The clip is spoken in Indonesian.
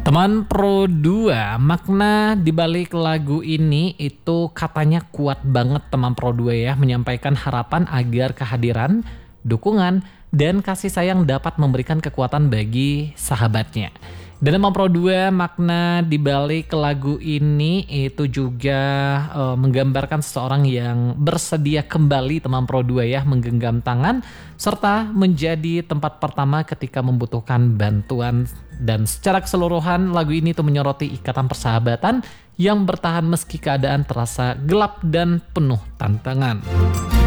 Teman Pro 2, makna di balik lagu ini itu katanya kuat banget teman Pro 2 ya, menyampaikan harapan agar kehadiran, dukungan, dan kasih sayang dapat memberikan kekuatan bagi sahabatnya. Dan teman Pro 2, makna di balik lagu ini itu juga menggambarkan seseorang yang bersedia kembali teman Pro 2 ya, menggenggam tangan serta menjadi tempat pertama ketika membutuhkan bantuan. Dan secara keseluruhan lagu ini tuh menyoroti ikatan persahabatan yang bertahan meski keadaan terasa gelap dan penuh tantangan.